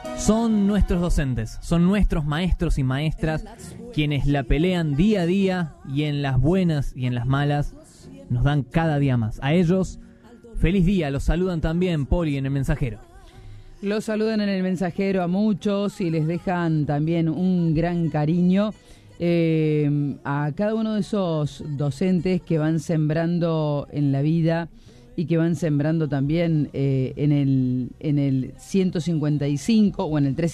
Son nuestros docentes, son nuestros maestros y maestras quienes la pelean día a día y en las buenas y en las malas nos dan cada día más. A ellos, feliz día, los saludan también Poli en El Mensajero. Los saludan en El Mensajero a muchos y les dejan también un gran cariño a cada uno de esos docentes que van sembrando en la vida y que van sembrando también en el 155 o en el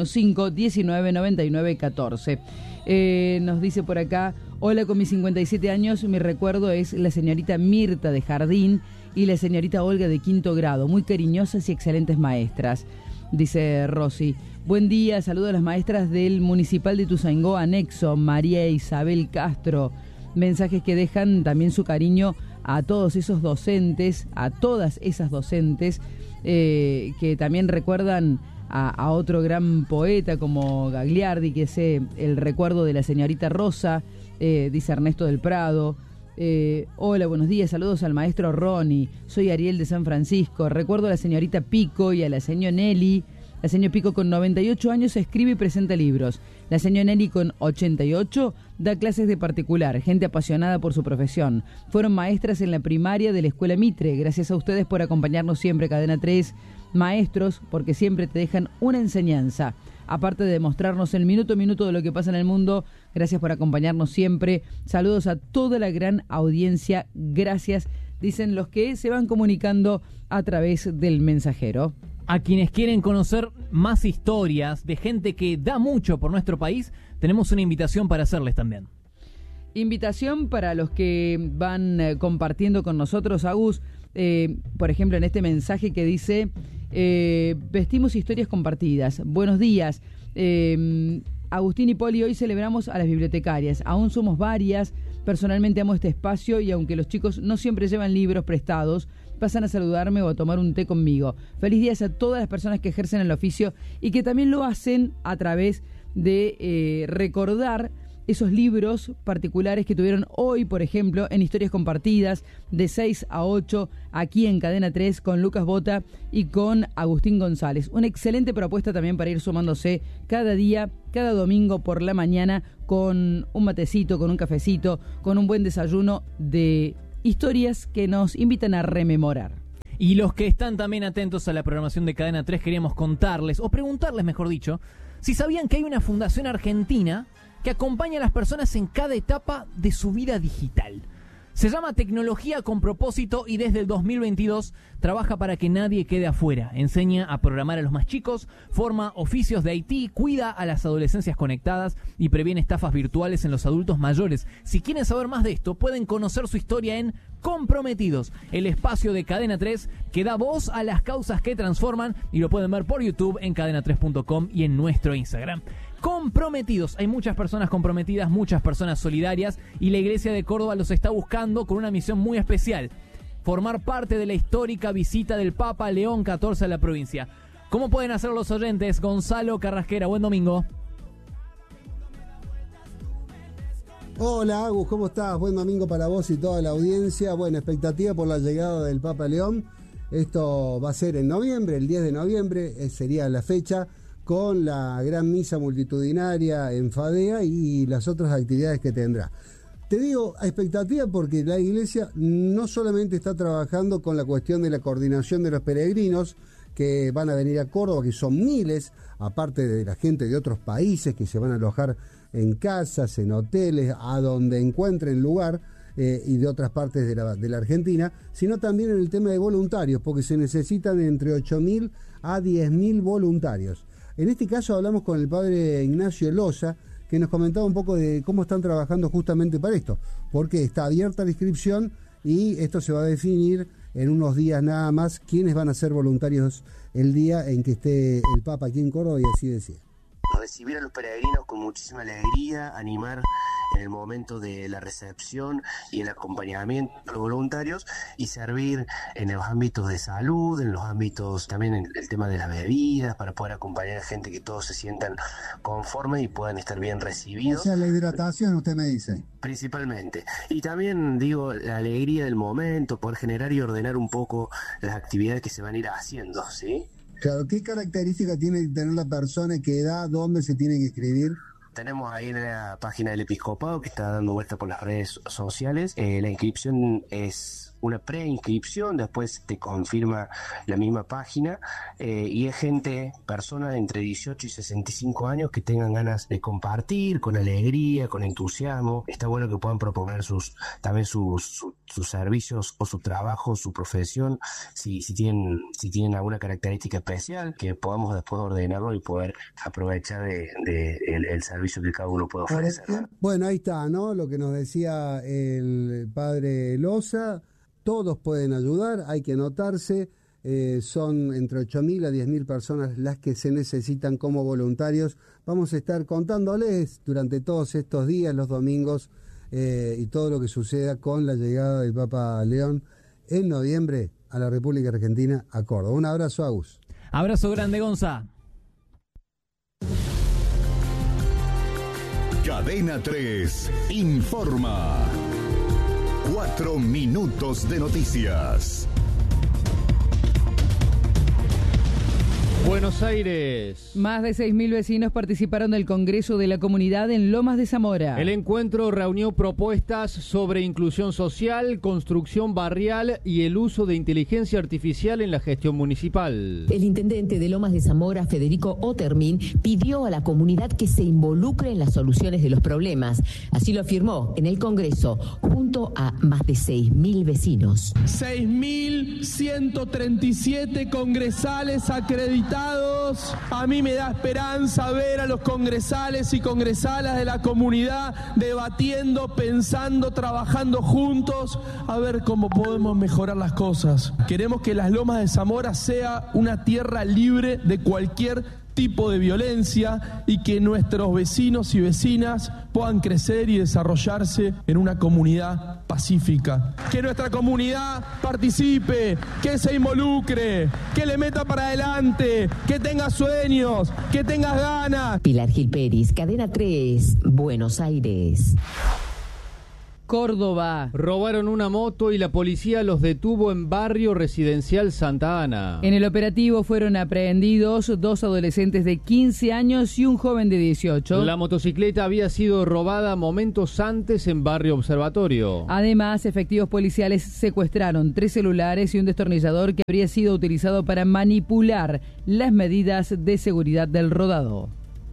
3515-1999-14. Nos dice por acá: hola, con mis 57 años mi recuerdo es la señorita Mirta de Jardín y la señorita Olga de quinto grado, muy cariñosas y excelentes maestras, dice Rosy. Buen día, saludo a las maestras del Municipal de Ituzaingó Anexo, María Isabel Castro. Mensajes que dejan también su cariño a todos esos docentes, a todas esas docentes que también recuerdan a otro gran poeta como Gagliardi, que es el recuerdo de la señorita Rosa, dice Ernesto del Prado. Hola, buenos días, saludos al maestro Ronnie, soy Ariel de San Francisco, recuerdo a la señorita Pico y a la señora Nelly. La señora Pico con 98 años escribe y presenta libros. La señora Nelly con 88 da clases de particular, gente apasionada por su profesión. Fueron maestras en la primaria de la Escuela Mitre. Gracias a ustedes por acompañarnos siempre, Cadena 3. Maestros, porque siempre te dejan una enseñanza. Aparte de demostrarnos el minuto a minuto de lo que pasa en el mundo, gracias por acompañarnos siempre. Saludos a toda la gran audiencia. Gracias, dicen los que se van comunicando a través del Mensajero. A quienes quieren conocer más historias de gente que da mucho por nuestro país, tenemos una invitación para hacerles también. Invitación para los que van compartiendo con nosotros, Agus, por ejemplo, en este mensaje que dice: vestimos historias compartidas. Buenos días. Agustín y Poli, hoy celebramos a las bibliotecarias. Aún somos varias. Personalmente amo este espacio y aunque los chicos no siempre llevan libros prestados, pasan a saludarme o a tomar un té conmigo. Feliz días a todas las personas que ejercen el oficio y que también lo hacen a través de recordar esos libros particulares que tuvieron hoy, por ejemplo, en Historias Compartidas, de 6 a 8, aquí en Cadena 3, con Lucas Bota y con Agustín González. Una excelente propuesta también para ir sumándose cada día, cada domingo por la mañana, con un matecito, con un cafecito, con un buen desayuno de historias que nos invitan a rememorar. Y los que están también atentos a la programación de Cadena 3, queríamos contarles, o preguntarles mejor dicho, si sabían que hay una fundación argentina que acompaña a las personas en cada etapa de su vida digital. Se llama Tecnología con Propósito y desde el 2022 trabaja para que nadie quede afuera. Enseña a programar a los más chicos, forma oficios de IT, cuida a las adolescencias conectadas y previene estafas virtuales en los adultos mayores. Si quieren saber más de esto, pueden conocer su historia en Comprometidos, el espacio de Cadena 3 que da voz a las causas que transforman, y lo pueden ver por YouTube en cadena3.com y en nuestro Instagram. Comprometidos, hay muchas personas comprometidas, muchas personas solidarias, y la Iglesia de Córdoba los está buscando con una misión muy especial: formar parte de la histórica visita del Papa León XIV a la provincia. ¿Cómo pueden hacer los oyentes? Gonzalo Carrasquera, buen domingo. Hola Agus, ¿cómo estás? Buen domingo para vos y toda la audiencia. Buena expectativa por la llegada del Papa León. Esto va a ser en noviembre, el 10 de noviembre sería la fecha, con la gran misa multitudinaria en Fadea y las otras actividades que tendrá. Te digo a expectativa porque la Iglesia no solamente está trabajando con la cuestión de la coordinación de los peregrinos que van a venir a Córdoba, que son miles, aparte de la gente de otros países que se van a alojar en casas, en hoteles, a donde encuentren lugar, y de otras partes de la Argentina, sino también en el tema de voluntarios, porque se necesitan entre 8.000 a 10.000 voluntarios. En este caso hablamos con el padre Ignacio Loza, que nos comentaba un poco de cómo están trabajando justamente para esto, porque está abierta la inscripción y esto se va a definir en unos días nada más quiénes van a ser voluntarios el día en que esté el Papa aquí en Córdoba, y así decía. Recibir a los peregrinos con muchísima alegría, animar en el momento de la recepción y el acompañamiento de los voluntarios, y servir en los ámbitos de salud, en los ámbitos también en el tema de las bebidas, para poder acompañar a gente que todos se sientan conformes y puedan estar bien recibidos. O sea, la hidratación, usted me dice. Principalmente. Y también, digo, la alegría del momento, poder generar y ordenar un poco las actividades que se van a ir haciendo, ¿sí? Claro, ¿qué características tiene que tener la persona, qué edad, dónde se tiene que inscribir? Tenemos ahí en la página del Episcopado que está dando vuelta por las redes sociales. La inscripción es una preinscripción, después te confirma la misma página, y es personas entre 18 y 65 años que tengan ganas de compartir con alegría, con entusiasmo. Está bueno que puedan proponer también sus servicios o su trabajo, su profesión, si tienen alguna característica especial, que podamos después ordenarlo y poder aprovechar el servicio que cada uno puede ofrecer. Bueno, ahí está, ¿no? Lo que nos decía el padre Loza. Todos pueden ayudar, hay que anotarse, son entre 8.000 a 10.000 personas las que se necesitan como voluntarios. Vamos a estar contándoles durante todos estos días, los domingos, y todo lo que suceda con la llegada del Papa León en noviembre a la República Argentina, a Córdoba. Un abrazo, Agus. Abrazo grande, Gonza. Cadena 3 informa. 4 minutos de noticias. Buenos Aires. Más de 6.000 vecinos participaron del Congreso de la Comunidad en Lomas de Zamora. El encuentro reunió propuestas sobre inclusión social, construcción barrial y el uso de inteligencia artificial en la gestión municipal. El intendente de Lomas de Zamora, Federico Otermin, pidió a la comunidad que se involucre en las soluciones de los problemas. Así lo afirmó en el Congreso, junto a más de 6.000 vecinos. 6.137 congresales acreditados. A mí me da esperanza ver a los congresales y congresalas de la comunidad debatiendo, pensando, trabajando juntos a ver cómo podemos mejorar las cosas. Queremos que las Lomas de Zamora sea una tierra libre de cualquier tipo de violencia y que nuestros vecinos y vecinas puedan crecer y desarrollarse en una comunidad pacífica. Que nuestra comunidad participe, que se involucre, que le meta para adelante, que tenga sueños, que tenga ganas. Pilar Gil Peris, Cadena 3, Buenos Aires. Córdoba. Robaron una moto y la policía los detuvo en barrio residencial Santa Ana. En el operativo fueron aprehendidos 2 adolescentes de 15 años y un joven de 18. La motocicleta había sido robada momentos antes en barrio Observatorio. Además, efectivos policiales secuestraron 3 celulares y un destornillador que habría sido utilizado para manipular las medidas de seguridad del rodado.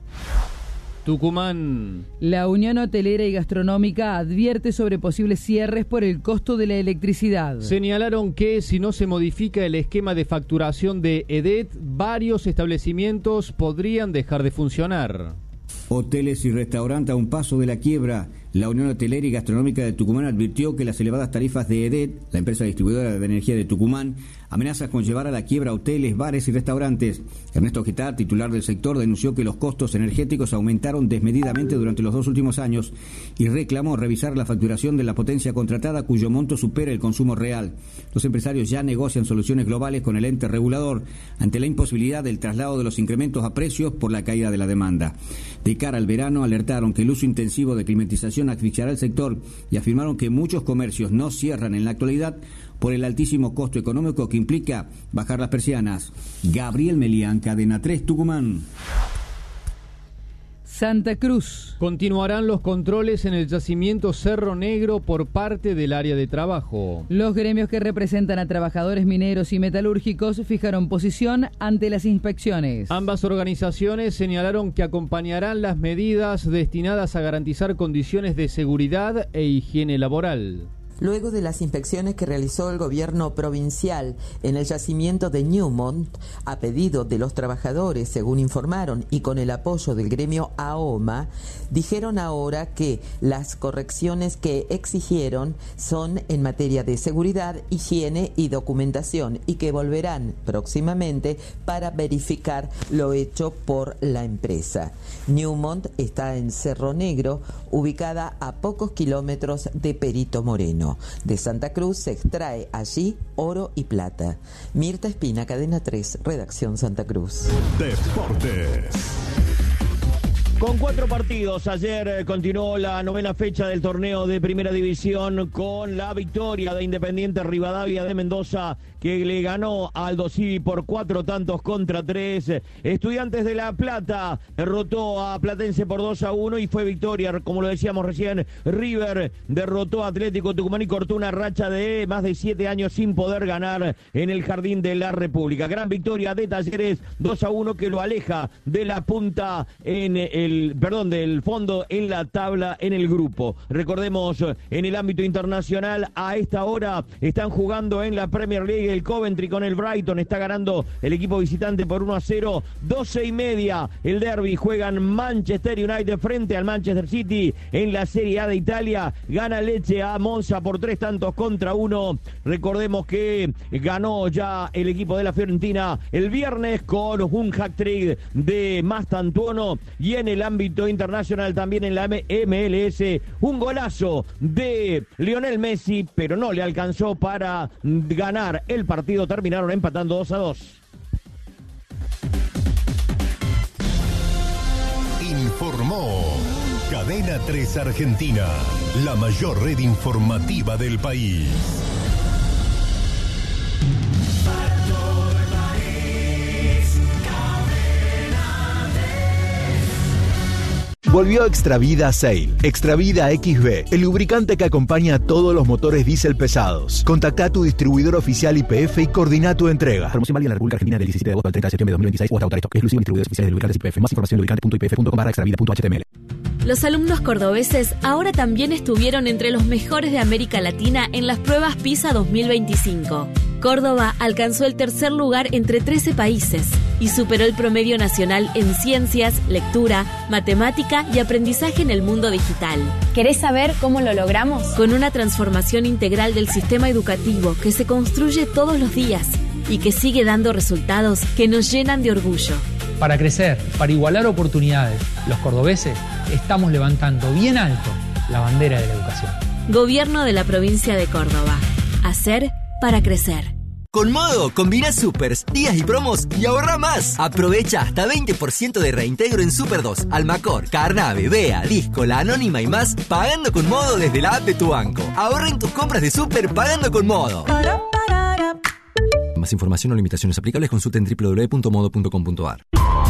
Tucumán. La Unión Hotelera y Gastronómica advierte sobre posibles cierres por el costo de la electricidad. Señalaron que si no se modifica el esquema de facturación de EDET, varios establecimientos podrían dejar de funcionar. Hoteles y restaurantes a un paso de la quiebra. La Unión Hotelera y Gastronómica de Tucumán advirtió que las elevadas tarifas de EDET, la empresa distribuidora de energía de Tucumán, amenazan con llevar a la quiebra hoteles, bares y restaurantes. Ernesto Gitar, titular del sector, denunció que los costos energéticos aumentaron desmedidamente durante los 2 últimos años y reclamó revisar la facturación de la potencia contratada, cuyo monto supera el consumo real. Los empresarios ya negocian soluciones globales con el ente regulador ante la imposibilidad del traslado de los incrementos a precios por la caída de la demanda. De cara al verano, alertaron que el uso intensivo de climatización asfixiará el sector y afirmaron que muchos comercios no cierran en la actualidad por el altísimo costo económico que implica bajar las persianas. Gabriel Melián, Cadena 3, Tucumán. Santa Cruz. Continuarán los controles en el yacimiento Cerro Negro por parte del área de trabajo. Los gremios que representan a trabajadores mineros y metalúrgicos fijaron posición ante las inspecciones. Ambas organizaciones señalaron que acompañarán las medidas destinadas a garantizar condiciones de seguridad e higiene laboral. Luego de las inspecciones que realizó el gobierno provincial en el yacimiento de Newmont, a pedido de los trabajadores, según informaron, y con el apoyo del gremio AOMA, dijeron ahora que las correcciones que exigieron son en materia de seguridad, higiene y documentación, y que volverán próximamente para verificar lo hecho por la empresa. Newmont está en Cerro Negro, ubicada a pocos kilómetros de Perito Moreno. De Santa Cruz se extrae allí oro y plata. Mirta Espina, Cadena 3, Redacción Santa Cruz. Deportes. Con 4 partidos, ayer continuó la 9ª fecha del torneo de Primera División con la victoria de Independiente Rivadavia de Mendoza, que le ganó a Aldo Civi por 4-3. Estudiantes de La Plata derrotó a Platense por 2-1 y fue victoria, como lo decíamos recién. River derrotó a Atlético Tucumán y cortó una racha de más de 7 años sin poder ganar en el Jardín de la República. Gran victoria de Talleres 2-1 que lo aleja de la punta del fondo en la tabla en el grupo. Recordemos, en el ámbito internacional, a esta hora están jugando en la Premier League el Coventry con el Brighton. Está ganando el equipo visitante por 1-0. 12:30 el derbi. Juegan Manchester United frente al Manchester City en la Serie A de Italia. Gana Lecce a Monza por 3-1. Recordemos que ganó ya el equipo de la Fiorentina el viernes con un hat-trick de Mastantuono. Y en el ámbito internacional, también en la MLS, un golazo de Lionel Messi, pero no le alcanzó para ganar el partido. Terminaron empatando 2-2. Informó Cadena 3 Argentina, la mayor red informativa del país. Volvió Extravida Sail. Extravida XB, el lubricante que acompaña a todos los motores diésel pesados. Contacta a tu distribuidor oficial YPF y coordina tu entrega. Promoción válida en la República Argentina del 17 de agosto al 30 de septiembre de 2026 o hasta agotar esto. Exclusivo en distribuidores oficiales de lubricantes YPF. Más información en lubricante.ypf.com/extravida.html. Los alumnos cordobeses ahora también estuvieron entre los mejores de América Latina en las pruebas PISA 2025. Córdoba alcanzó el tercer lugar entre 13 países y superó el promedio nacional en ciencias, lectura, matemática y aprendizaje en el mundo digital. ¿Querés saber cómo lo logramos? Con una transformación integral del sistema educativo que se construye todos los días y que sigue dando resultados que nos llenan de orgullo. Para crecer, para igualar oportunidades, los cordobeses estamos levantando bien alto la bandera de la educación. Gobierno de la provincia de Córdoba. Hacer para crecer. Con Modo, combina supers, días y promos y ahorra más. Aprovecha hasta 20% de reintegro en Super 2, Almacor, Carnave, Bea, Disco, La Anónima y más, pagando con Modo desde la app de tu banco. Ahorra en tus compras de super pagando con Modo. Más información o limitaciones aplicables, consulta en www.modo.com.ar.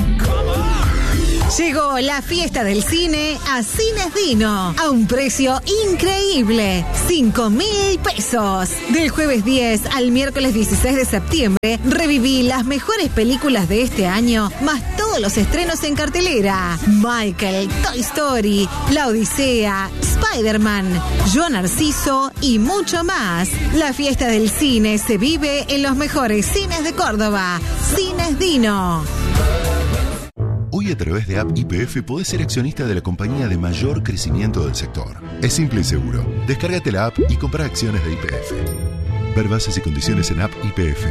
Llegó la fiesta del cine a Cines Dino a un precio increíble, 5.000 pesos. Del jueves 10 al miércoles 16 de septiembre, reviví las mejores películas de este año, más todos los estrenos en cartelera. Michael, Toy Story, La Odisea, Spider-Man, Yo Narciso y mucho más. La fiesta del cine se vive en los mejores cines de Córdoba. Cines Dino. Hoy a través de App YPF podés ser accionista de la compañía de mayor crecimiento del sector. Es simple y seguro. Descárgate la app y compra acciones de YPF. Ver bases y condiciones en App YPF.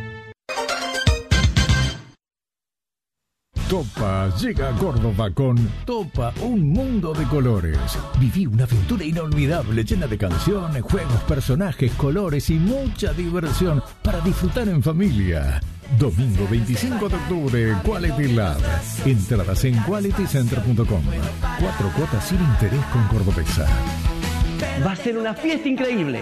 Topa llega a Córdoba con Topa, un mundo de colores. Viví una aventura inolvidable llena de canciones, juegos, personajes, colores y mucha diversión para disfrutar en familia. Domingo 25 de octubre, Quality Lab. Entradas en qualitycenter.com. 4 cuotas sin interés con Cordobesa. Va a ser una fiesta increíble.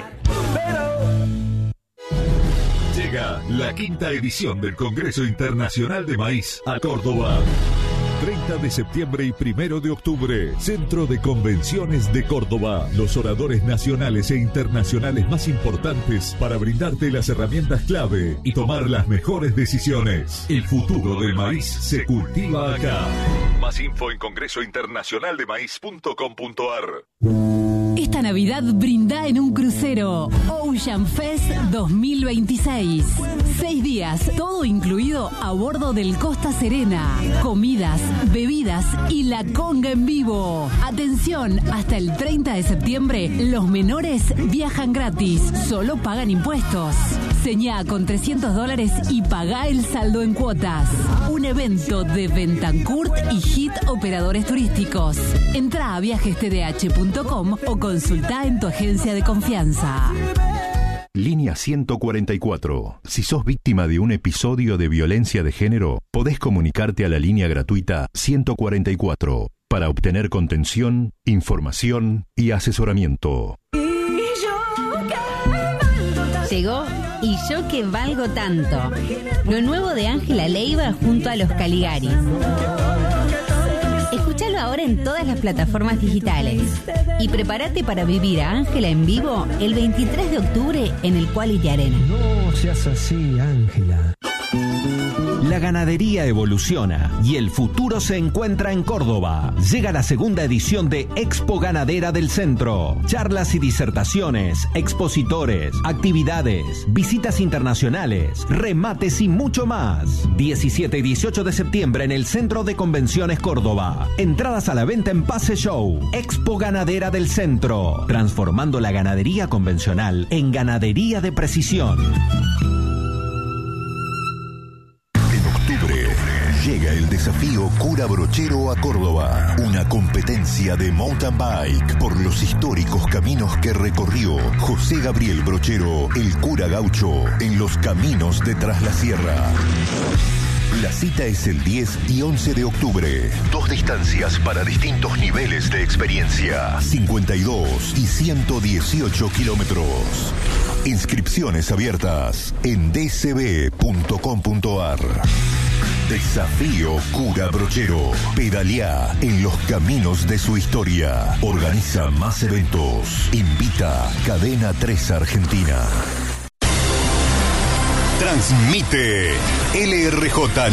Llega la 5ª edición del Congreso Internacional de Maíz a Córdoba. 30 de septiembre y 1 de octubre, Centro de Convenciones de Córdoba. Los oradores nacionales e internacionales más importantes para brindarte las herramientas clave y tomar las mejores decisiones. El futuro del maíz se cultiva acá. Más info en congresointernacionaldemaíz.com.ar. Esta Navidad brinda en un crucero Ocean Fest 2026. 6 días, todo incluido a bordo del Costa Serena. Comidas, bebidas y la conga en vivo. Atención, hasta el 30 de septiembre los menores viajan gratis, solo pagan impuestos. Señá con $300 y pagá el saldo en cuotas. Un evento de Bentancourt y Hit Operadores Turísticos. Entrá a viajestdh.com o consultá en tu agencia de confianza. Línea 144. Si sos víctima de un episodio de violencia de género, podés comunicarte a la línea gratuita 144 para obtener contención, información y asesoramiento. Llegó Y yo que valgo tanto. Lo nuevo de Ángela Leiva junto a los Caligaris. Escúchalo ahora en todas las plataformas digitales. Y prepárate para vivir a Ángela en vivo el 23 de octubre en el Quality Arena. No seas así, Ángela. La ganadería evoluciona y el futuro se encuentra en Córdoba. Llega la segunda edición de Expo Ganadera del Centro. Charlas y disertaciones, expositores, actividades, visitas internacionales, remates y mucho más. 17 y 18 de septiembre en el Centro de Convenciones Córdoba. Entradas a la venta en Pase Show. Expo Ganadera del Centro. Transformando la ganadería convencional en ganadería de precisión. Llega el desafío Cura Brochero a Córdoba, una competencia de mountain bike por los históricos caminos que recorrió José Gabriel Brochero, el cura gaucho, en los caminos de Tras la Sierra. La cita es el 10 y 11 de octubre. 2 distancias para distintos niveles de experiencia. 52 y 118 kilómetros. Inscripciones abiertas en dcb.com.ar. Desafío Cura Brochero. Pedaleá en los caminos de su historia. Organiza más eventos. Invita Cadena 3 Argentina. Transmite LRJ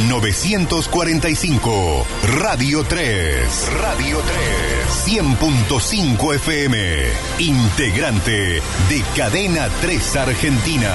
945 Radio 3. Radio 3 100.5 FM. Integrante de Cadena 3 Argentina.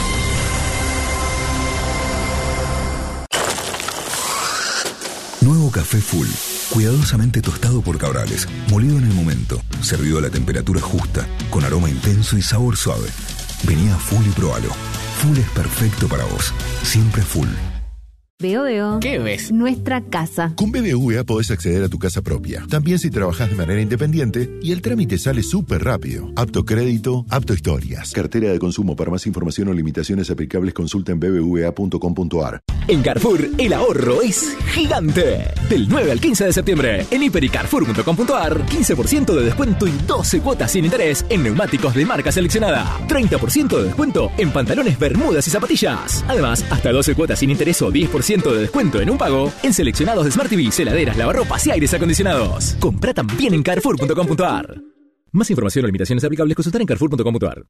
Nuevo café Full, cuidadosamente tostado por Cabrales, molido en el momento, servido a la temperatura justa, con aroma intenso y sabor suave. Vení a Full y probalo. Full es perfecto para vos. Siempre Full. Veo. ¿Qué ves? Nuestra casa. Con BBVA podés acceder a tu casa propia. También si trabajás de manera independiente y el trámite sale súper rápido. Apto crédito, apto historias. Cartera de consumo. Para más información o limitaciones aplicables consulta en bbva.com.ar. En Carrefour, el ahorro es gigante. Del 9 al 15 de septiembre, en hiper y carrefour.com.ar, 15% de descuento y 12 cuotas sin interés en neumáticos de marca seleccionada. 30% de descuento en pantalones, bermudas y zapatillas. Además, hasta 12 cuotas sin interés o 10% de descuento en un pago en seleccionados de Smart TV, heladeras, lavarropas y aires acondicionados. Compra también en carrefour.com.ar. Más información o limitaciones aplicables consultar en carrefour.com.ar.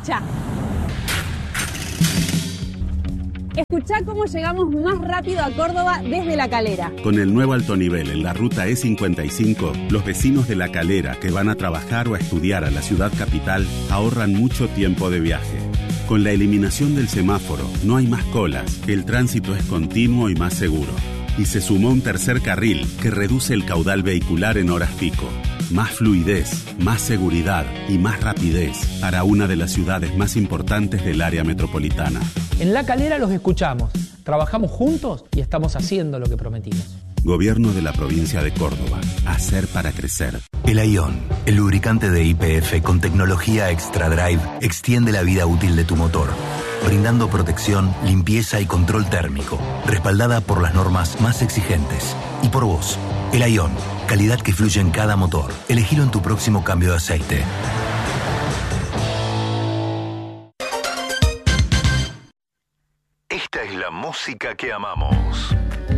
Escuchá cómo llegamos más rápido a Córdoba desde La Calera. Con el nuevo alto nivel en la ruta E55, los vecinos de La Calera que van a trabajar o a estudiar a la ciudad capital ahorran mucho tiempo de viaje. Con la eliminación del semáforo, no hay más colas, el tránsito es continuo y más seguro. Y se sumó un tercer carril que reduce el caudal vehicular en horas pico. Más fluidez, más seguridad y más rapidez para una de las ciudades más importantes del área metropolitana. En La Calera los escuchamos, trabajamos juntos y estamos haciendo lo que prometimos. Gobierno de la provincia de Córdoba. Hacer para crecer. El Aion, el lubricante de YPF con tecnología Extra Drive, extiende la vida útil de tu motor, brindando protección, limpieza y control térmico, respaldada por las normas más exigentes. Y por vos, el Aion, calidad que fluye en cada motor. Elegilo en tu próximo cambio de aceite. Esta es la música que amamos.